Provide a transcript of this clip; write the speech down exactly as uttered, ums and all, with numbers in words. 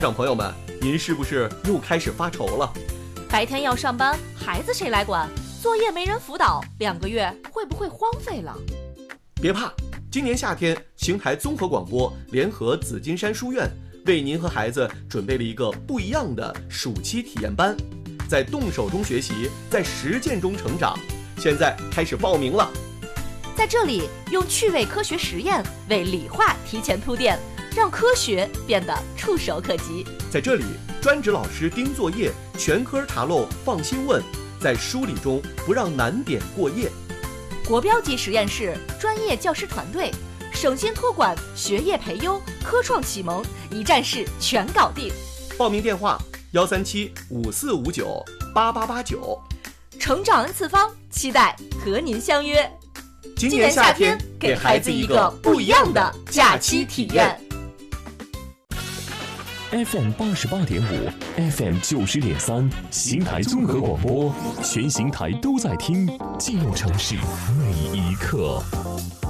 长朋友们，您是不是又开始发愁了？ 白天要上班，孩子谁来管？作业没人辅导，两个月会不会荒废了？ 别怕，今年夏天，邢台综合广播联合紫金山书院为您和孩子准备了一个不一样的暑期体验班，在动手中学习，在实践中成长。现在开始报名了。 在这里，用趣味科学实验为理化提前铺垫，让科学变得触手可及。 在这里，专职老师盯作业，全科查漏放心问，在梳理中不让难点过夜。 国标级实验室，专业教师团队，省心托管，学业培优，科创启蒙，一站式全搞定。 报名电话：幺三七五四五九八八八九。 成长 N 次方，期待和您相约。 今年夏天，给孩子一个不一样的假期体验。 F M 八十八点五 ，F M 九十点三，邢台综合广播，全邢台都在听，记录城市每一刻。